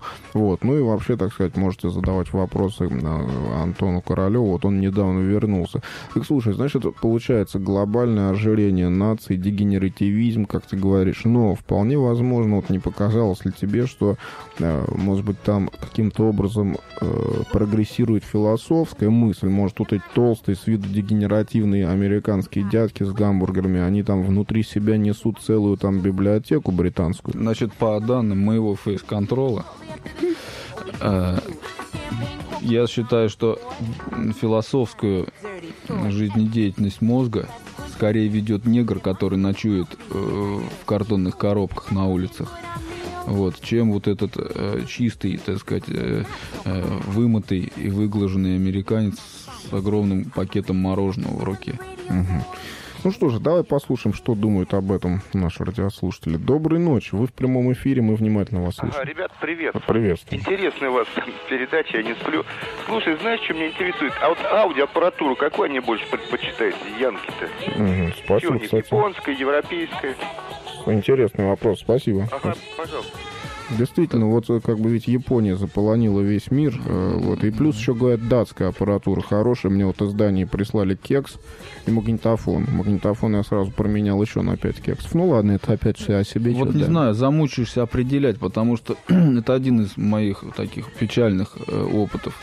Вот. Ну и вообще, так сказать, можете задавать вопросы Антону Королеву. Вот он недавно вернулся. Так, слушай, значит, получается глобальное ожирение нации, дегенеративизм, как ты говоришь. Но вполне возможно, вот не показалось ли тебе, что, может быть, там каким-то образом прогрессирует философская мысль. Может, вот эти толстые, с виду дегенеративные американские дядьки с гамбургерами, они там внутри себя несут целую там библиотеку британскую. Значит, по данным моего фейс-контрола, я считаю, что философскую жизнедеятельность мозга скорее ведет негр, который ночует в картонных коробках на улицах, вот, чем вот этот чистый, так сказать, вымытый и выглаженный американец с огромным пакетом мороженого в руке. Угу. Ну что же, давай послушаем, что думают об этом наши радиослушатели. Доброй ночи, вы в прямом эфире, мы внимательно вас слушаем. Ага, ребят, привет. Приветствую. Интересная у вас передача, я не сплю. Слушай, знаешь, что меня интересует? А вот аудиоаппаратуру, какую они больше предпочитаете, янки-то? Угу, спасибо, Чё, кстати. японская, европейская? Интересный вопрос, спасибо. Ага, пожалуйста. Действительно, вот как бы ведь Япония заполонила весь мир, вот, и плюс еще, говорят, датская аппаратура хорошая. Мне вот издание прислали кекс и магнитофон. Магнитофон я сразу променял еще на 5 кексов. Ну ладно, это опять все о себе. Вот не знаю, замучаешься определять, потому что это один из моих таких печальных опытов.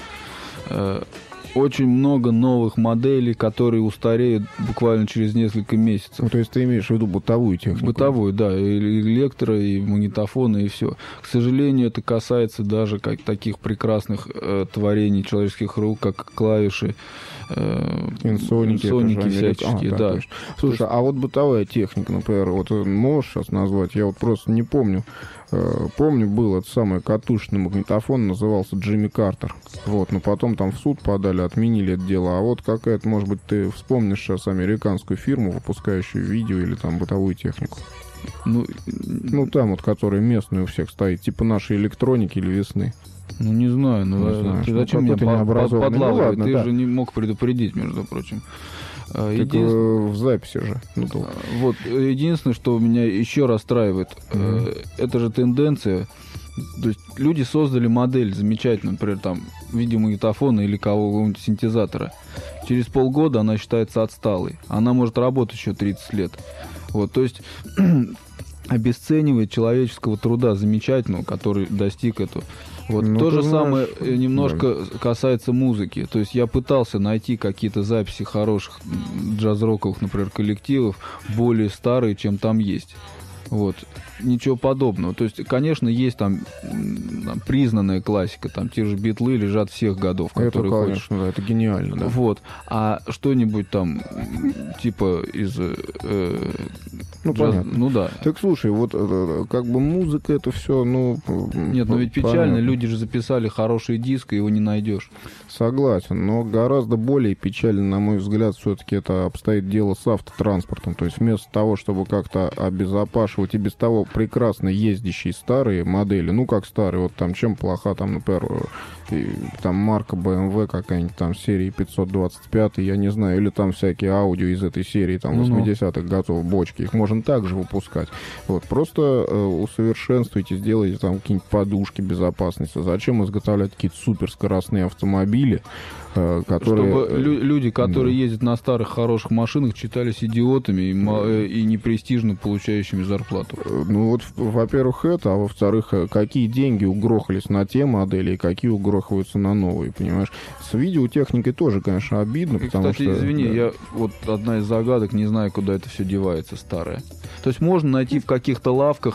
Очень много новых моделей, которые устареют буквально через несколько месяцев. Ну, то есть ты имеешь в виду бытовую технику? Бытовую, да, и электро, и магнитофоны, и все. К сожалению, это касается даже таких прекрасных творений человеческих рук, как клавиши, инсоники всяческие, да. Слушай, а вот бытовая техника, например, вот можешь сейчас назвать? Я вот просто не помню. Помню, был этот самый катушечный магнитофон, назывался Джимми Картер. Вот, но потом там в суд подали, отменили это дело. А вот какая-то, может быть, ты вспомнишь сейчас американскую фирму, выпускающую видео или там бытовую технику? Ну, там вот, которая местная у всех стоит, типа нашей электроники или весны. Ну, не знаю, ты зачем меня подлавливать? Ну, ладно, ты же не мог предупредить, между прочим. Так в записи же. Вот, единственное, что меня еще расстраивает, это же тенденция. То есть люди создали модель замечательную, например, там, видеомагнитофона или какого-нибудь синтезатора. Через полгода она считается отсталой. Она может работать еще 30 лет. Вот, то есть обесценивает человеческого труда замечательного, который достиг этого. Вот то же самое немножко касается музыки. То есть я пытался найти какие-то записи хороших джаз-роковых, например, коллективов, более старые, чем там есть. Вот. Ничего подобного. То есть, конечно, есть там признанная классика, там те же Битлы лежат всех годов, которые это, конечно, да, это гениально, да. Вот. А что-нибудь там типа из понятно. Ну да. Так слушай, вот как бы музыка это все, Нет, но ведь печально, понятно. Люди же записали хороший диск, и его не найдешь. Согласен, но гораздо более печально, на мой взгляд, все-таки это обстоит дело с автотранспортом. То есть вместо того, чтобы как-то обезопашивать и без того прекрасно ездящие старые модели, ну как старые, вот там чем плоха, там, например, там марка BMW какая-нибудь там серии 525, я не знаю, или там всякие аудио из этой серии, там 80-х годов, бочки, их можно также выпускать. Вот, просто усовершенствуйте, сделайте там какие-нибудь подушки безопасности. Зачем изготовлять какие-то суперскоростные автомобили, которые... Чтобы люди, которые ездят на старых хороших машинах, считались идиотами и непрестижно получающими зарплату. Ну вот, во-первых, это, а во-вторых, какие деньги угрохались на те модели и какие угрохаются на новые, понимаешь? С видеотехникой тоже, конечно, обидно, потому кстати, что... извини, я вот одна из загадок, не знаю, куда это все девается, старое. То есть можно найти в каких-то лавках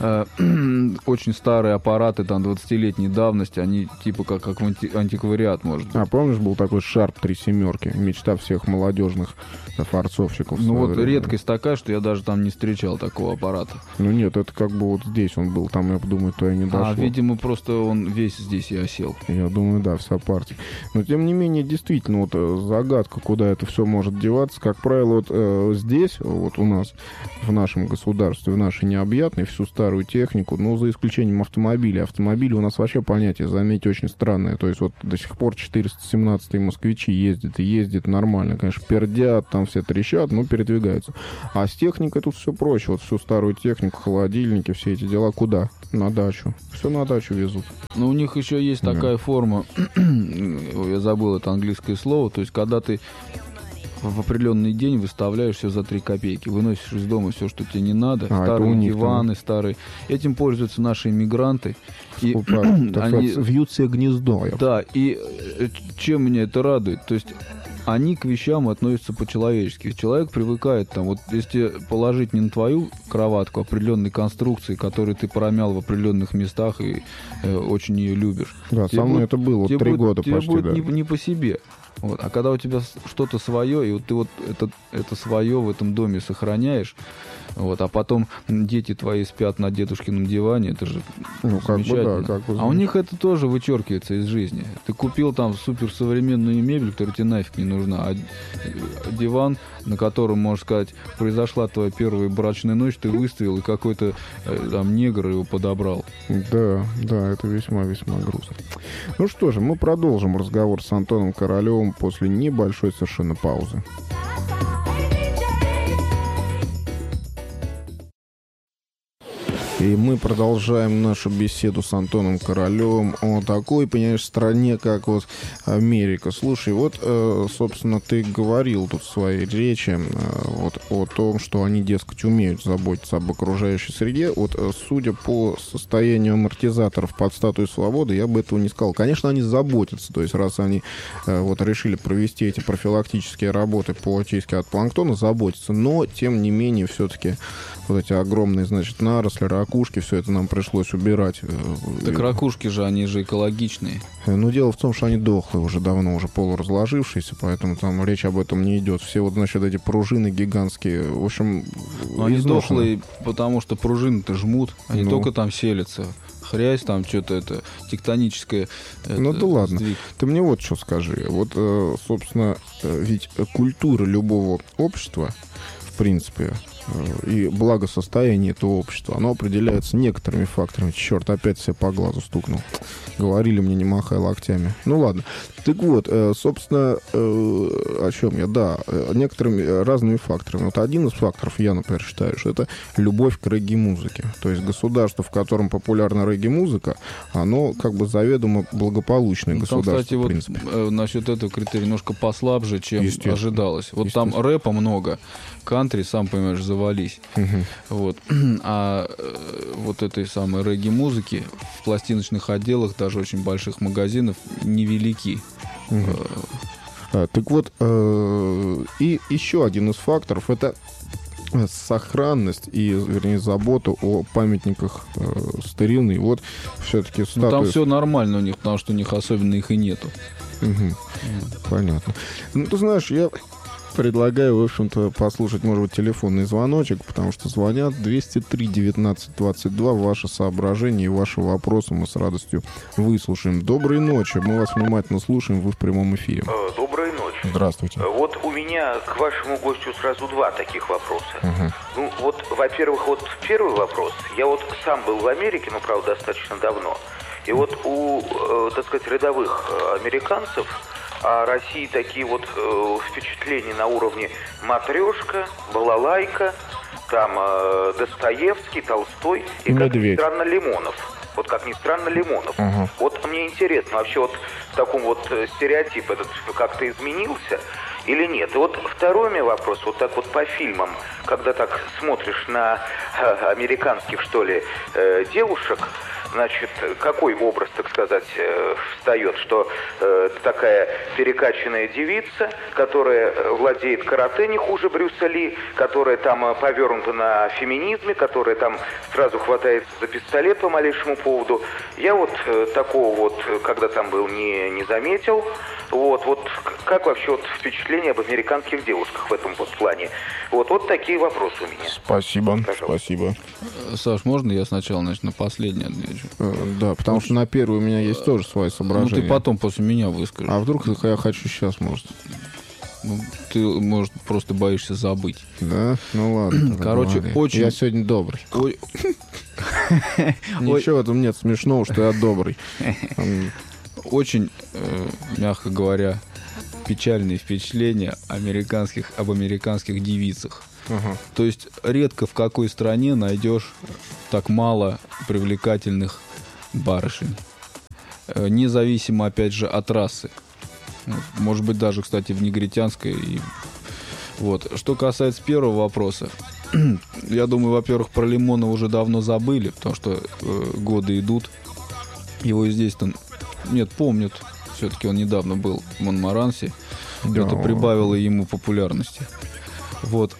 очень старые аппараты, там, 20-летней давности, они типа как антиквариат, может быть. А помнишь, был такой Sharp 3 семерки, мечта всех молодежных форцовщиков. Ну вот редкость такая, что я даже там не встречал такого аппарата. Ну нет, это как бы вот здесь он был, там, я думаю, то и не дошло. Видимо, просто он весь здесь и осел. Я думаю, да, вся партия. Но тем не менее, действительно, вот загадка, куда это все может деваться. Как правило, вот здесь, вот у нас, в нашем государстве, в нашей необъятной, всю старую технику, ну, за исключением автомобилей. Автомобили у нас вообще понятие, заметьте, очень странное. То есть вот до сих пор 417-е москвичи ездят, и ездят нормально. Конечно, пердят, там все трещат, но передвигаются. А с техникой тут все проще. Вот всю старую технику, холодильники, все эти дела куда? На дачу. Все на дачу везут. Но у них еще есть такая форма, я забыл это английское слово, то есть когда ты в определенный день выставляешь все за 3 копейки, выносишь из дома все, что тебе не надо, старые диваны, старые. Этим пользуются наши иммигранты. И они вьют себе гнездо. Да, и чем меня это радует? То есть они к вещам относятся по-человечески. Человек привыкает, там, вот если положить не на твою кроватку, а определенной конструкции, которую ты промял в определенных местах и очень ее любишь. Да, со мной это было 3 года тебе почти. Тебе будет да. не по себе. Вот. А когда у тебя что-то свое, и вот ты вот это свое в этом доме сохраняешь, вот, а потом дети твои спят на дедушкином диване, это же замечательно. Как бы, да, а у них это тоже вычеркивается из жизни. Ты купил там суперсовременную мебель, которая тебе нафиг не нужна, а диван, на котором, можно сказать, произошла твоя первая брачная ночь, ты выставил, и какой-то там негр его подобрал. Да, это весьма-весьма грустно. Ну что же, мы продолжим разговор с Антоном Королевым после небольшой совершенно паузы. И мы продолжаем нашу беседу с Антоном Королевым о такой, понимаешь, стране, как вот Америка. Слушай, вот, собственно, ты говорил тут в своей речи вот о том, что они, дескать, умеют заботиться об окружающей среде. Вот, судя по состоянию амортизаторов под статуей свободы, я бы этого не сказал. Конечно, они заботятся. То есть, раз они вот решили провести эти профилактические работы по очистке от планктона, заботятся. Но, тем не менее, все-таки вот эти огромные, значит, наросли, ракушки, все это нам пришлось убирать. Так ракушки же, они же экологичные. Но дело в том, что они дохлые уже давно, уже полуразложившиеся, поэтому там речь об этом не идет. Все вот, значит, эти пружины гигантские, в общем, они дохлые, потому что пружины-то жмут, они только там селятся. Хрясь, там что-то это тектоническое. Ну да ладно. Сдвиг. Ты мне вот что скажи. Вот, собственно, ведь культура любого общества, в принципе, и благосостояние этого общества, оно определяется некоторыми факторами. Черт, опять себе по глазу стукнул. Говорили мне, не махай локтями. Ну ладно. Так вот, собственно, о чем я? Да, некоторыми разными факторами. Вот один из факторов, я, например, считаю, что это любовь к регги-музыке. То есть государство, в котором популярна регги-музыка, оно как бы заведомо благополучное государство, там, кстати, в принципе. Вот насчет этого критерия немножко послабже, чем ожидалось. Вот там рэпа много, кантри, сам понимаешь, завались. Вот. А вот этой самой регги-музыки в пластиночных отделах, даже очень больших магазинов, невелики. Так вот, и еще один из факторов — это сохранность и, вернее, заботу о памятниках старины. Вот все-таки статуи... Там все нормально у них, потому что у них особенно их и нету. Понятно. Ну, ты знаешь, я предлагаю, в общем-то, послушать, может быть, телефонный звоночек, потому что звонят 203-19-22. Ваши соображения и ваши вопросы мы с радостью выслушаем. Доброй ночи. Мы вас внимательно слушаем. Вы в прямом эфире. Доброй ночи. Здравствуйте. Вот у меня к вашему гостю сразу 2 таких вопроса. Ну, вот, во-первых, вот первый вопрос. Я вот сам был в Америке, но, правда, достаточно давно. И вот у, так сказать, рядовых американцев о России такие вот впечатления на уровне матрешка, балалайка, там Достоевский, Толстой и, как ни странно, Лимонов. Вот как ни странно, Лимонов. Вот мне интересно, вообще вот в таком вот стереотип этот как-то изменился или нет? И вот второй у меня вопрос, вот так вот по фильмам, когда так смотришь на американских, что ли, девушек, значит, какой образ, так сказать, встает, что такая перекачанная девица, которая владеет карате не хуже Брюса Ли, которая там повернута на феминизме, которая там сразу хватается за пистолет по малейшему поводу. Я вот такого вот, когда там был, не заметил. Вот как вообще вот впечатление об американских девушках в этом вот плане? Вот такие вопросы у меня. Спасибо, спасибо. Саш, можно я сначала, значит, на последний отвечу? Да, потому что на первый у меня есть тоже свои соображения. Ну, ты потом после меня выскажешь. А вдруг я хочу сейчас, может? Ну, ты, может, просто боишься забыть. Да? Ну ладно. Короче, очень... Я сегодня добрый. Ничего в этом нет смешного, что я добрый. Очень, мягко говоря, печальные впечатления об американских девицах. То есть редко в какой стране найдешь так мало привлекательных барышень. Независимо, опять же, от расы. Может быть, даже, кстати, в негритянской. Вот. Что касается первого вопроса, я думаю, во-первых, про Лимонова уже давно забыли, потому что годы идут. Его и здесь-то... Нет, помнят. Все-таки он недавно был в Монмаранси. Да. Это прибавило ему популярности. Вот.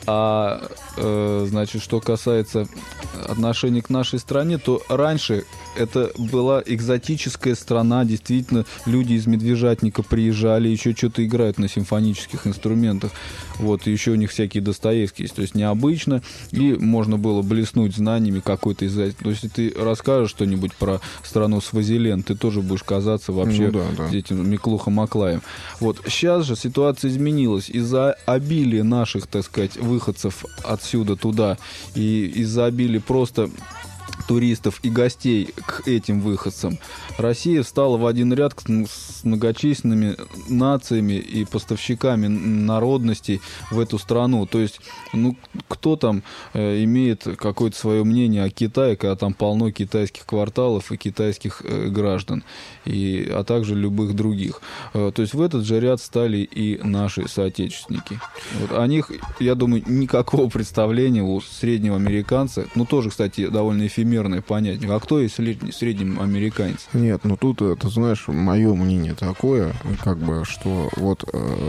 Значит, что касается отношений к нашей стране, то раньше это была экзотическая страна, действительно, люди из Медвежатника приезжали, еще что-то играют на симфонических инструментах, вот, и еще у них всякие Достоевские есть, то есть необычно, и можно было блеснуть знаниями какой-то из... То есть, если ты расскажешь что-нибудь про страну Свазиленд, ты тоже будешь казаться вообще этим Миклухом-Маклаем. Вот, сейчас же ситуация изменилась, из-за обилия наших, так сказать, выходцев отсюда туда, и из-за обилия просто туристов и гостей к этим выходцам, Россия встала в один ряд с многочисленными нациями и поставщиками народностей в эту страну. То есть, кто там имеет какое-то свое мнение о Китае, когда там полно китайских кварталов и китайских граждан, а также любых других. То есть в этот же ряд стали и наши соотечественники. Вот. О них, я думаю, никакого представления у среднего американца, тоже, кстати, довольно эфемерное понятие. А кто есть средний американец? Нет, тут, ты знаешь, мое мнение такое, что вот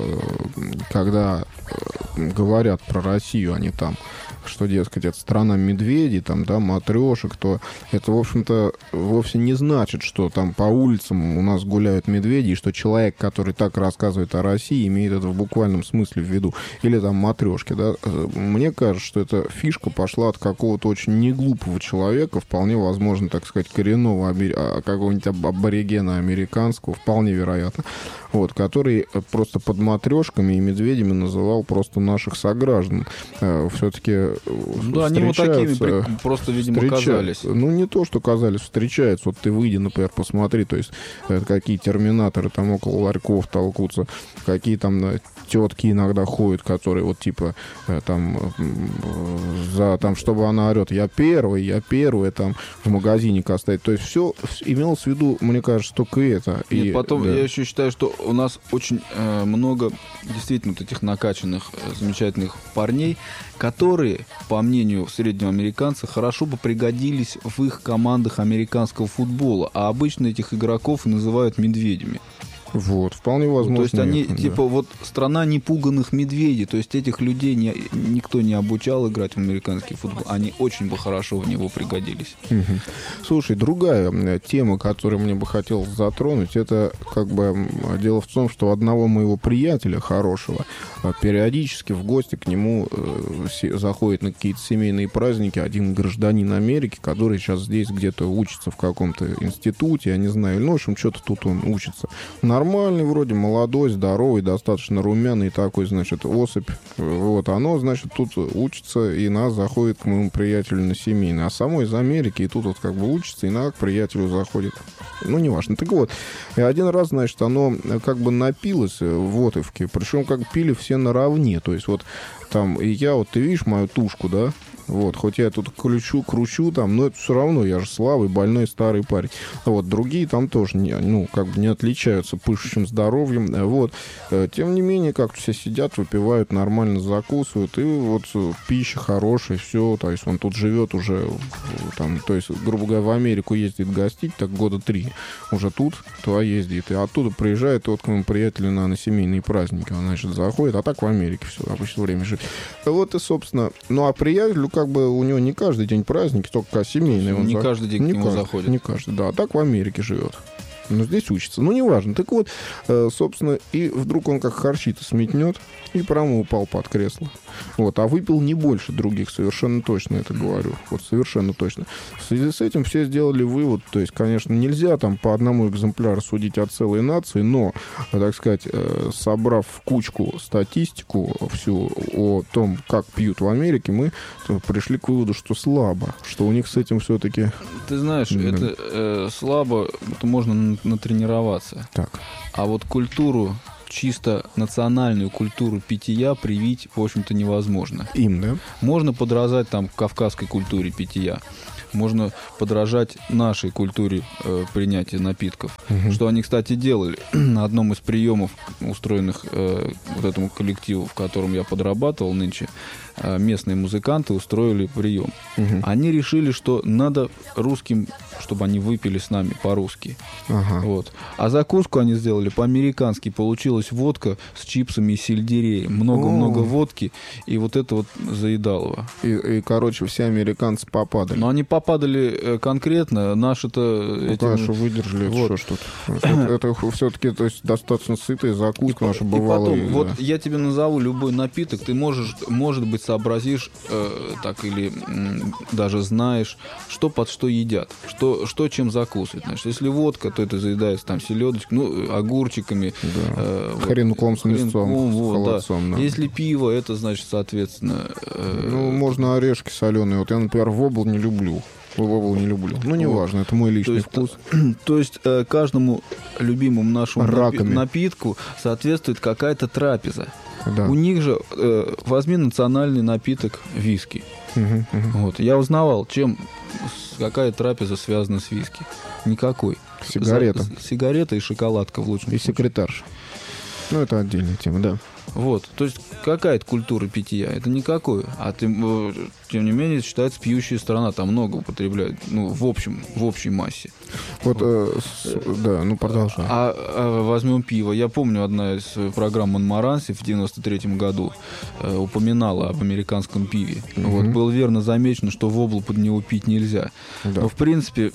когда говорят про Россию, они там, что, дескать, это страна медведей, там, да, матрешек, то это, в общем-то, вовсе не значит, что там по улицам у нас гуляют медведи, и что человек, который так рассказывает о России, имеет это в буквальном смысле в виду. Или там матрешки, да. Мне кажется, что эта фишка пошла от какого-то очень неглупого человека, вполне возможно, так сказать, коренного какого-нибудь аборигена американского, вполне вероятно, вот, который просто под матрешками и медведями называл просто наших сограждан. Все-таки да, они вот такими просто, видимо, казались. Не то, что казались, встречаются. Вот ты выйди, например, посмотри, то есть какие терминаторы там около ларьков толкутся, какие там тетки иногда ходят, которые вот типа там чтобы она орет, я первый, там в магазине стоит. То есть все имелось в виду, мне кажется, только это. Нет, потом я еще считаю, что у нас очень много действительно вот этих накачанных, замечательных парней, которые, по мнению среднего американца, хорошо бы пригодились в их командах американского футбола, а обычно этих игроков называют медведями. Вот, вполне возможно. То есть они, вот страна непуганных медведей, то есть этих людей никто не обучал играть в американский футбол, они очень бы хорошо в него пригодились. Угу. Слушай, другая тема, которую мне бы хотелось затронуть, это дело в том, что у одного моего приятеля хорошего периодически в гости к нему заходит на какие-то семейные праздники один гражданин Америки, который сейчас здесь где-то учится в каком-то институте, я не знаю, в общем, что-то тут он учится. Нормальный вроде, молодой, здоровый, достаточно румяный такой, значит, особь. Вот, оно, значит, тут учится, и нас заходит к моему приятелю на семейный. А само из Америки, и тут вот учится, и к приятелю заходит. Неважно. Так вот, и один раз, значит, оно напилось в Отовке, причем пили все наравне. То есть вот там, и я, вот ты видишь мою тушку, да? Вот, хоть я тут кручу там, но это все равно, я же слабый, больной старый парень. Вот, другие там тоже не отличаются пышущим здоровьем. Вот, тем не менее, все сидят, выпивают, нормально закусывают, и вот пища хорошая, все, то есть он тут живет уже, там, то есть, грубо говоря, в Америку ездит гостить, так года 3, уже тут туда ездит, и оттуда приезжает вот к моему приятелю на семейные праздники, он, значит, заходит, а так в Америке все, обычно время живет. Вот и, собственно, а приятелю у него не каждый день праздники, только семейные. Не каждый день к нему заходит. Не каждый, да. А так в Америке живет. Но здесь учится. Неважно. Так вот, собственно, и вдруг он как харчи-то сметнет и прямо упал под кресло. Вот. А выпил не больше других, совершенно точно это говорю. Вот совершенно точно. В связи с этим все сделали вывод. То есть, конечно, нельзя там по одному экземпляру судить о целой нации, но, так сказать, собрав в кучку статистику всю о том, как пьют в Америке, мы пришли к выводу, что слабо. Что у них с этим все-таки... Ты знаешь, это слабо, это можно натренироваться. Так. А вот культуру чисто национальную культуру питья привить, в общем-то, невозможно. Им, да? Можно подражать там кавказской культуре питья. Можно подражать нашей культуре принятия напитков. Что они, кстати, делали. На одном из приемов, устроенных вот этому коллективу, в котором я подрабатывал нынче, местные музыканты устроили прием. Они решили, что надо русским, чтобы они выпили с нами по-русски. Вот. А закуску они сделали по-американски. Получилась водка с чипсами и сельдереем. Много-много водки. И вот это вот заедалово. И, короче, все американцы попадали. Но они попадали конкретно. Наши-то... конечно, выдержали. Вот. Что ж тут. Это все-таки, то есть, достаточно сытая закуска наша бывала. И потом, вот я тебе назову любой напиток. Ты может быть, сообразишь так или даже знаешь, что под что едят, что чем закусывать. Значит, если водка, то это заедается там селедочкой, огурчиками, хренком с мясцом, с холодцом. Да. Если пиво, это значит, соответственно... можно орешки соленые. Вот я, например, вобл не люблю. Неважно, это мой личный вкус. То есть каждому любимому нашему напитку соответствует какая-то трапеза. Да. У них же возьми национальный напиток виски. Вот. Я узнавал, какая трапеза связана с виски. Никакой. Сигарета. Сигарета и шоколадка в лучшем случае. И секретарша. Это отдельная тема, да. Вот, то есть какая-то культура питья, это никакой. А тем не менее считается пьющая страна, там много употребляют, в общей массе. Вот, да, продолжай. Возьмем пиво. Я помню, одна из программ Монмаранси в 93-м году упоминала об американском пиве. Вот, было верно замечено, что воблу под него пить нельзя. Да. Но в принципе...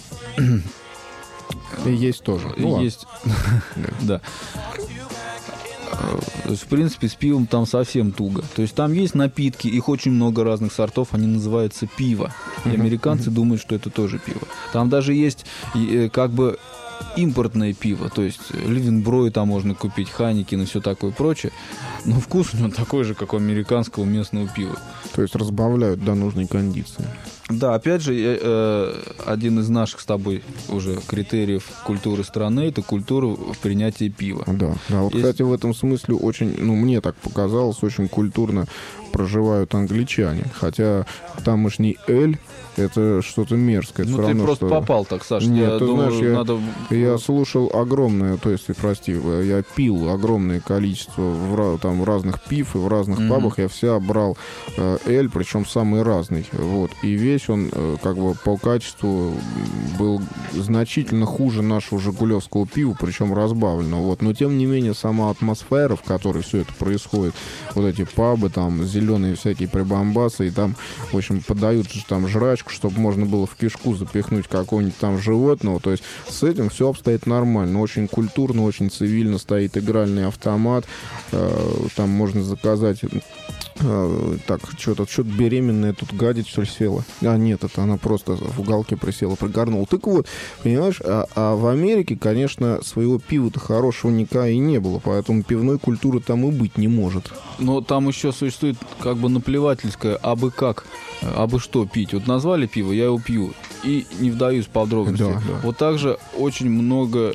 И есть тоже. Есть, да. В принципе, с пивом там совсем туго. То есть там есть напитки, их очень много разных сортов, они называются пиво. И американцы думают, что это тоже пиво. Там даже есть как бы импортное пиво, то есть Ливенброй там можно купить, Хайнекен и все такое прочее, но вкус у него такой же, как у американского местного пива. То есть разбавляют до нужной кондиции. Да, опять же, один из наших с тобой уже критериев культуры страны — это культура принятия пива. Да. Вот, кстати, в этом смысле очень, мне так показалось, очень культурно проживают англичане. Хотя тамошний эль — это что-то мерзкое. Ты просто попал так, Саша. Нет, я слушал огромное, то есть, я пил огромное количество там разных пив и в разных пабах. Я всегда брал эль, причем самый разный. Вот. И весь он как бы по качеству был значительно хуже нашего жигулевского пива, причем разбавленного. Вот. Но тем не менее сама атмосфера, в которой все это происходит, вот эти пабы, там зеленые всякие прибамбасы, и там, в общем, подают же там жрачку, чтобы можно было в кишку запихнуть какого-нибудь там животного. То есть с этим все обстоит нормально. Очень культурно, очень цивильно стоит игральный автомат. Там можно заказать... Так, что-то беременная тут гадить, что ли, села? Нет, это она просто в уголке присела, пригорнула. Так вот, понимаешь, а в Америке, конечно, своего пива-то хорошего никогда и не было, поэтому пивной культуры там и быть не может. Но там еще существует как бы наплевательское абы как, абы что пить. Вот назвали пиво, я его пью. И не вдаюсь в подробности. Да. Вот также очень много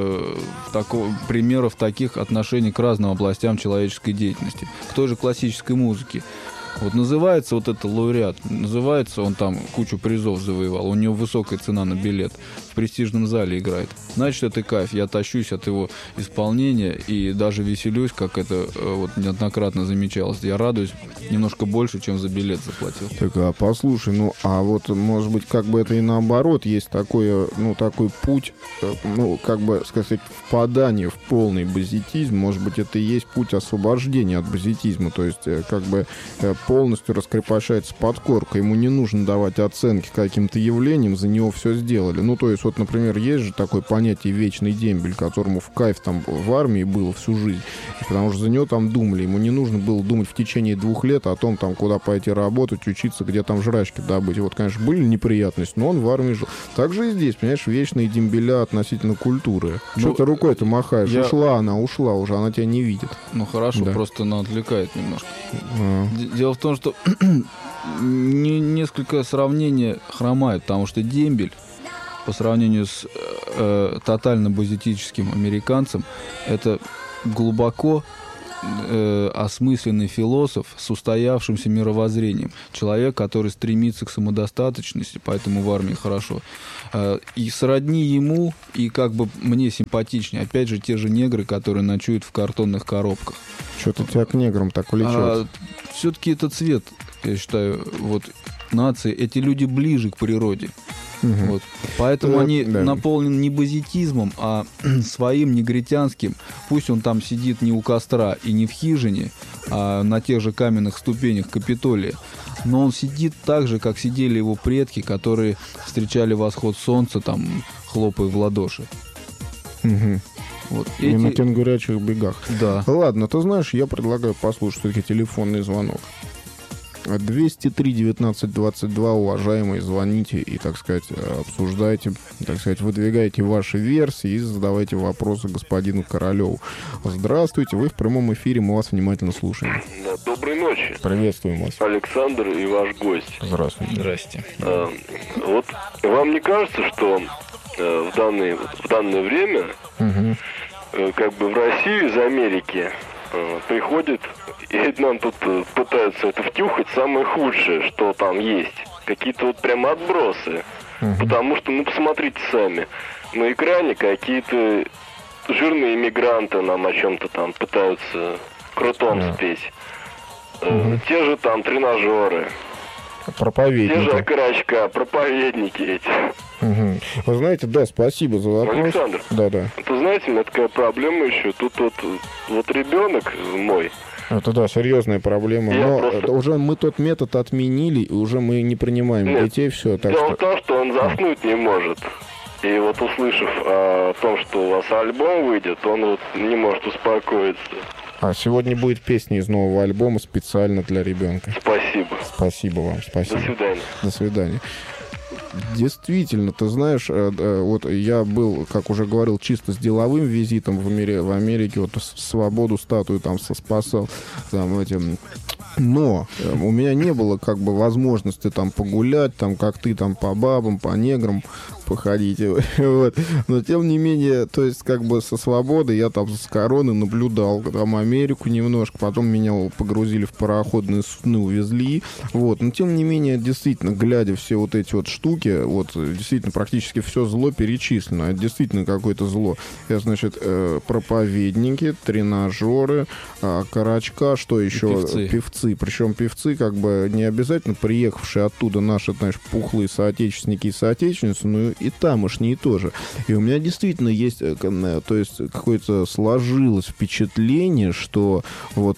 примеров таких отношений к разным областям человеческой деятельности. К той же классической музыке. Вот называется вот это лауреат, называется он там кучу призов завоевал, у него высокая цена на билет, в престижном зале играет. Значит, это кайф, я тащусь от его исполнения и даже веселюсь, как это вот неоднократно замечалось. Я радуюсь немножко больше, чем за билет заплатил. Так, послушай, вот может быть как бы это и наоборот, есть такой путь, как бы сказать, впадание в полный базитизм, может быть это и есть путь освобождения от базитизма, то есть как бы полностью раскрепощается подкорка, ему не нужно давать оценки каким-то явлениям, за него все сделали. То есть вот, например, есть же такое понятие вечный дембель, которому в кайф там в армии было всю жизнь, потому что за него там думали, ему не нужно было думать в течение 2 лет о том, там, куда пойти работать, учиться, где там жрачки добыть. Вот, конечно, были неприятности, но он в армии жил. Так же и здесь, понимаешь, вечные дембеля относительно культуры. Что ты рукой-то махаешь? Ушла уже, она тебя не видит. Хорошо, да. Просто она отвлекает немножко. Дело в том, что несколько сравнения хромают, потому что дембель по сравнению с тотально базитическим американцем — это глубоко осмысленный философ с устоявшимся мировоззрением. Человек, который стремится к самодостаточности, поэтому в армии хорошо. И сродни ему, и как бы мне симпатичнее, опять же, те же негры, которые ночуют в картонных коробках. Что-то тебя к неграм так влечет. Все-таки это цвет, я считаю, вот нации, эти люди ближе к природе. Вот. Поэтому они наполнены не базитизмом, а своим негритянским. Пусть он там сидит не у костра и не в хижине, а на тех же каменных ступенях Капитолия. Но он сидит так же, как сидели его предки, которые встречали восход солнца, там, хлопая в ладоши. Вот. И на кенгурячих бегах. Да. Ладно, ты знаешь, я предлагаю послушать все-таки телефонный звонок. 203-19-22, уважаемые, звоните и, так сказать, обсуждайте, так сказать, выдвигайте ваши версии и задавайте вопросы господину Королеву. Здравствуйте, вы в прямом эфире, мы вас внимательно слушаем. Да, доброй ночи. Приветствуем вас. Александр и ваш гость. Здравствуйте. Здрасте. Вот вам не кажется, что в данное время как бы в Россию из Америки приходит, и нам тут пытаются это втюхать самое худшее, что там есть. Какие-то вот прямо отбросы. Потому что, ну, посмотрите сами. На экране какие-то жирные иммигранты нам о чем-то там пытаются крутом спеть. Те же там тренажеры. Проповедники. Те же окорочка, проповедники эти. Вы знаете, да, спасибо за вопрос. Александр, да. Вы знаете, у меня такая проблема еще. Тут вот ребенок мой. Это да, серьезная проблема. Но просто... уже мы тот метод отменили, и уже мы не принимаем детей, все. Так Дело в том, что он заснуть не может. И вот услышав о том, что у вас альбом выйдет, он вот не может успокоиться. А сегодня будет песня из нового альбома специально для ребенка. Спасибо. Спасибо вам, спасибо. До свидания. До свидания. Действительно, ты знаешь, вот я был, как уже говорил, чисто с деловым визитом в Америке, вот свободу статую там спасал, там этим. Но у меня не было как бы возможности там погулять, там как ты там по бабам, по неграм походить. Вот. Но тем не менее, то есть как бы со свободы я там с короны наблюдал там Америку немножко, потом меня погрузили в пароходные судны, увезли. Вот. Но тем не менее, действительно, глядя все вот эти вот штуки, вот действительно практически все зло перечислено. Это действительно какое-то зло. Это значит проповедники, тренажеры, карачка, что еще? Певцы. Причем певцы, как бы не обязательно приехавшие оттуда наши, знаешь, пухлые соотечественники и соотечественницы, но и тамошние тоже. И у меня действительно есть, то есть какое-то сложилось впечатление, что вот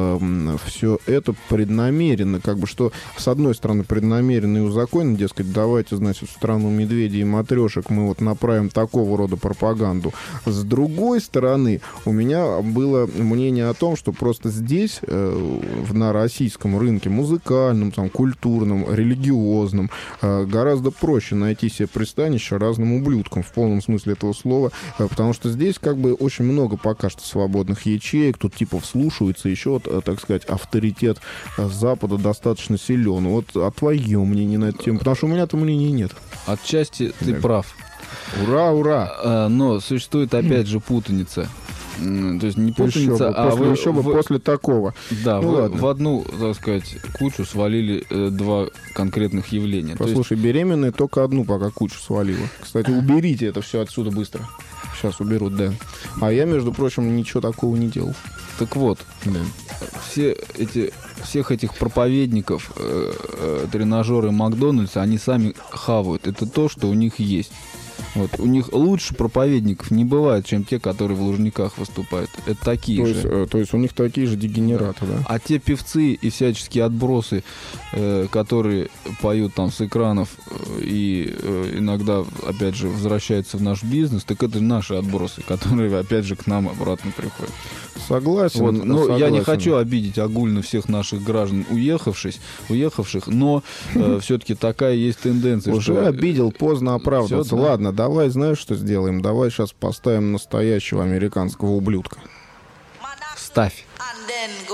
все это преднамеренно, как бы, что с одной стороны преднамеренно и узаконено, дескать, давайте, значит, в страну медведей и матрешек мы вот направим такого рода пропаганду. С другой стороны, у меня было мнение о том, что просто здесь, на российском рынке, музыкальном, там, культурном, религиозном, гораздо проще найти себе пристанище разным ублюдкам в полном смысле этого слова, потому что здесь как бы очень много пока что свободных ячеек, тут типа вслушивается, еще, вот, так сказать, авторитет Запада достаточно силен. Вот а твое мнение на эту тему? Потому что у меня-то мнения нет. Отчасти ты прав. Ура, ура! Но существует опять же путаница. То есть не путаница, еще бы после такого. Да, в одну, так сказать, кучу свалили два конкретных явления. Послушай, беременная только одну пока кучу свалила. Кстати, уберите это все отсюда быстро. Сейчас уберут, да. А я, между прочим, ничего такого не делал. Так вот, да. Всех этих проповедников, тренажеры Макдональдса, они сами хавают. Это то, что у них есть. Вот. У них лучше проповедников не бывает, чем те, которые в Лужниках выступают. Это такие же. То есть у них такие же дегенераты, да? А те певцы и всяческие отбросы, которые поют там с экранов и иногда, опять же, возвращаются в наш бизнес, так это наши отбросы, которые, опять же, к нам обратно приходят. Согласен. Вот. Но согласен. Я не хочу обидеть огульно всех наших граждан, уехавших, но все-таки такая есть тенденция. Уже что... обидел, поздно оправдываться. Да. Ладно, давай, знаешь, что сделаем? Давай сейчас поставим настоящего американского ублюдка. Ставь.